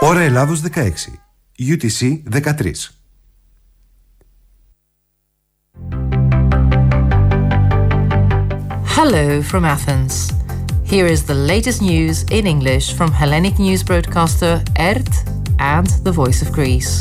Ώρα Ελλάδος 16. UTC 13. Hello from Athens. Here is the latest news in English from Hellenic news broadcaster ERT and the Voice of Greece.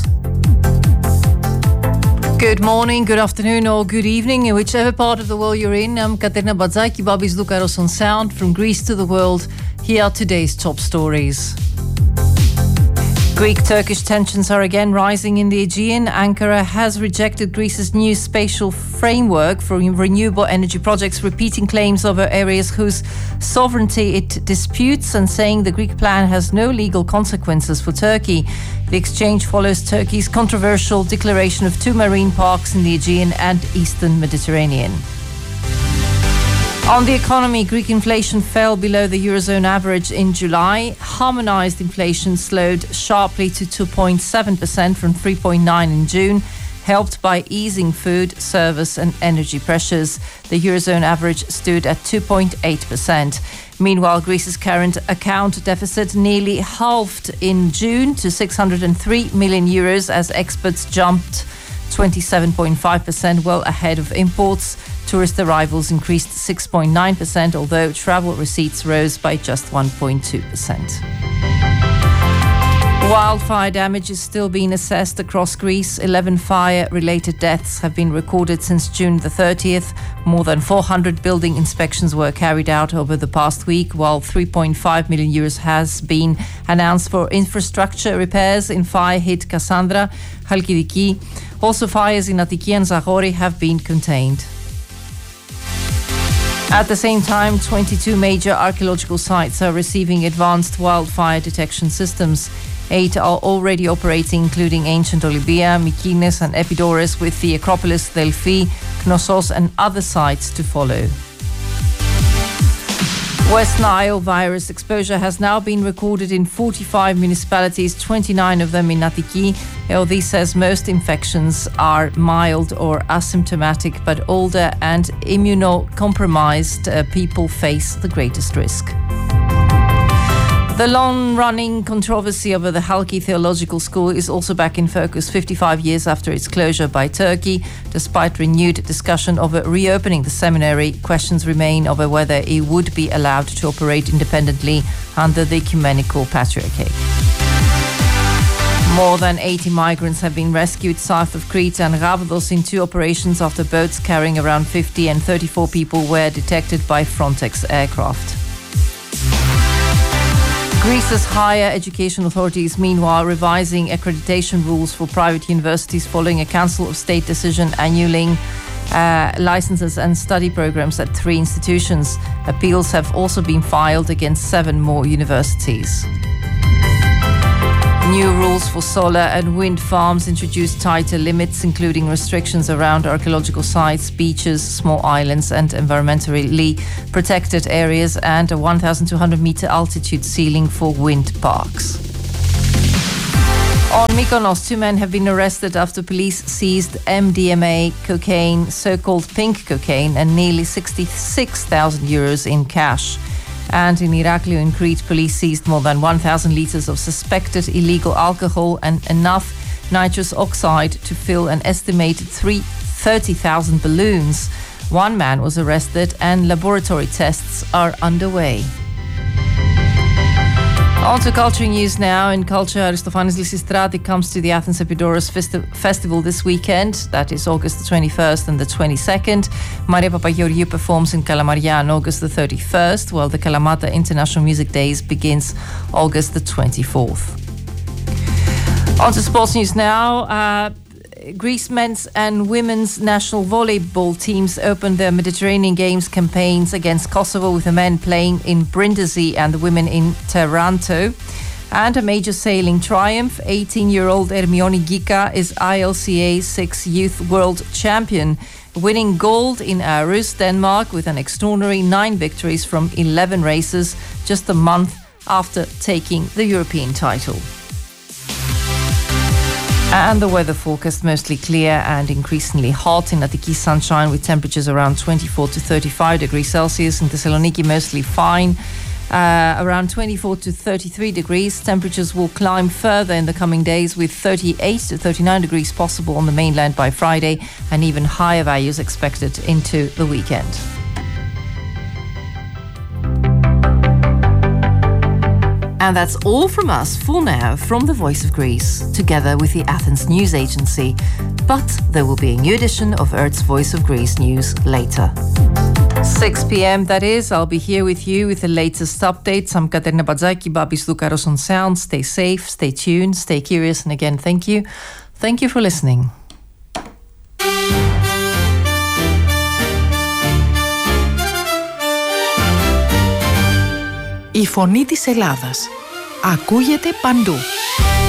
Good morning, good afternoon or good evening in whichever part of the world you're in. I'm Katerina Badzaki, Babis Doukaros on sound. From Greece to the world, here are today's top stories. Greek-Turkish tensions are again rising in the Aegean. Ankara has rejected Greece's new spatial framework for renewable energy projects, repeating claims over areas whose sovereignty it disputes and saying the Greek plan has no legal consequences for Turkey. The exchange follows Turkey's controversial declaration of 2 marine parks in the Aegean and Eastern Mediterranean. On the economy, Greek inflation fell below the Eurozone average in July. Harmonized inflation slowed sharply to 2.7% from 3.9% in June, helped by easing food, service and energy pressures. The Eurozone average stood at 2.8%. Meanwhile, Greece's current account deficit nearly halved in June to 603 million euros as exports jumped 27.5%, well ahead of imports. Tourist arrivals increased 6.9%, although travel receipts rose by just 1.2%. Wildfire damage is still being assessed across Greece. 11 fire-related deaths have been recorded since June the 30th. More than 400 building inspections were carried out over the past week, while 3.5 million euros has been announced for infrastructure repairs in fire-hit Cassandra, Chalkidiki. Also, fires in Attiki and Zagori have been contained. At the same time, 22 major archaeological sites are receiving advanced wildfire detection systems. 8 are already operating, including ancient Olympia, Mykines and Epidaurus, with the Acropolis, Delphi, Knossos and other sites to follow. West Nile virus exposure has now been recorded in 45 municipalities, 29 of them in Attiki. LD says most infections are mild or asymptomatic, but older and immunocompromised people face the greatest risk. The long-running controversy over the Halki Theological School is also back in focus 55 years after its closure by Turkey. Despite renewed discussion over reopening the seminary, questions remain over whether it would be allowed to operate independently under the ecumenical patriarchate. More than 80 migrants have been rescued south of Crete and Rhabdos in 2 operations after boats carrying around 50 and 34 people were detected by Frontex aircraft. Greece's higher education authorities, meanwhile, revising accreditation rules for private universities following a Council of State decision annulling licenses and study programs at 3 institutions. Appeals have also been filed against 7 more universities. New rules for solar and wind farms introduced tighter limits, including restrictions around archaeological sites, beaches, small islands and environmentally protected areas, and a 1,200-meter altitude ceiling for wind parks. On Mykonos, 2 men have been arrested after police seized MDMA, cocaine, so-called pink cocaine, and nearly 66,000 euros in cash. And in Iraklio in Crete, police seized more than 1,000 litres of suspected illegal alcohol and enough nitrous oxide to fill an estimated 30,000 balloons. 1 man was arrested and laboratory tests are underway. On to culture news now. In culture, Aristofanis Lysistrati comes to the Athens Epidaurus Festival this weekend. That is August the 21st and the 22nd. Maria Papageorgiou performs in Kalamaria on August the 31st, while the Kalamata International Music Days begins August the 24th. On to sports news now. Greece men's and women's national volleyball teams opened their Mediterranean Games campaigns against Kosovo, with the men playing in Brindisi and the women in Taranto. And a major sailing triumph, 18-year-old Ermioni Gika is ILCA 6 Youth World Champion, winning gold in Aarhus, Denmark, with an extraordinary 9 victories from 11 races just a month after taking the European title. And the weather forecast mostly clear and increasingly hot. In Attiki, sunshine with temperatures around 24 to 35 degrees Celsius. In Thessaloniki, mostly fine. around 24 to 33 degrees. Temperatures will climb further in the coming days, with 38 to 39 degrees possible on the mainland by Friday, and even higher values expected into the weekend. And that's all from us for now from the Voice of Greece, together with the Athens News Agency. But there will be a new edition of Earth's Voice of Greece news later. 6 p.m. that is. I'll be here with you with the latest updates. I'm Katerina Badzaki, Babis Lukaros on sound. Stay safe, stay tuned, stay curious, and again, thank you. Thank you for listening. Η φωνή της Ελλάδας ακούγεται παντού.